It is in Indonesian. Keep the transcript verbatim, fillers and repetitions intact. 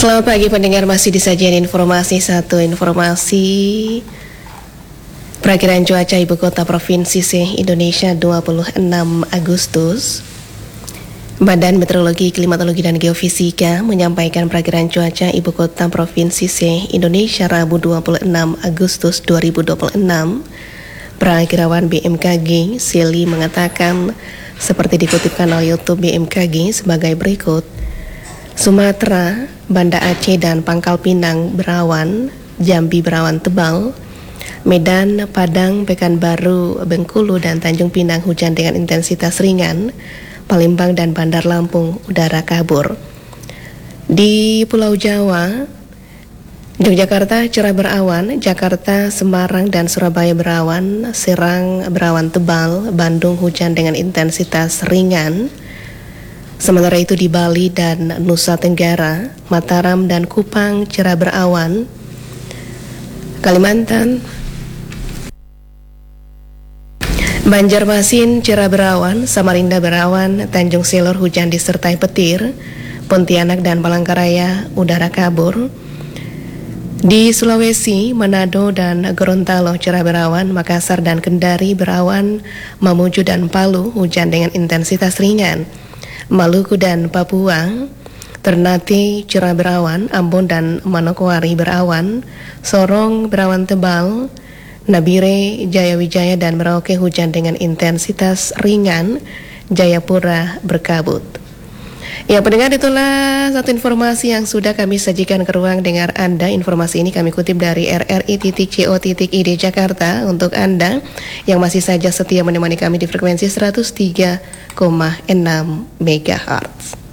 Selamat pagi pendengar, masih disajikan informasi satu informasi Perakiran cuaca Ibu Kota Provinsi se-Indonesia dua puluh enam Agustus. Badan Meteorologi, Klimatologi, dan Geofisika menyampaikan perakiran cuaca Ibu Kota Provinsi se-Indonesia Rabu dua puluh enam Agustus dua ribu dua puluh enam. Perakirawan B M K G, Sili, mengatakan seperti dikutipkan oleh YouTube B M K G sebagai berikut. Sumatera, Banda Aceh, dan Pangkal Pinang berawan, Jambi berawan tebal, Medan, Padang, Pekanbaru, Bengkulu, dan Tanjung Pinang hujan dengan intensitas ringan, Palembang dan Bandar Lampung udara kabur. Di Pulau Jawa, Yogyakarta cerah berawan, Jakarta, Semarang, dan Surabaya berawan, Serang berawan tebal, Bandung hujan dengan intensitas ringan. Sementara itu di Bali dan Nusa Tenggara, Mataram dan Kupang cerah berawan. Kalimantan, Banjarmasin cerah berawan, Samarinda berawan, Tanjung Selor hujan disertai petir, Pontianak dan Palangkaraya udara kabur. Di Sulawesi, Manado dan Gorontalo cerah berawan, Makassar dan Kendari berawan, Mamuju dan Palu hujan dengan intensitas ringan. Maluku dan Papua, Ternate cerah berawan, Ambon dan Manokwari berawan, Sorong berawan tebal, Nabire, Jayawijaya, dan Merauke hujan dengan intensitas ringan, Jayapura berkabut. Ya pendengar, itulah satu informasi yang sudah kami sajikan ke ruang dengar Anda. Informasi ini kami kutip dari r r i titik co titik i d Jakarta untuk Anda yang masih saja setia menemani kami di frekuensi seratus tiga koma enam megahertz.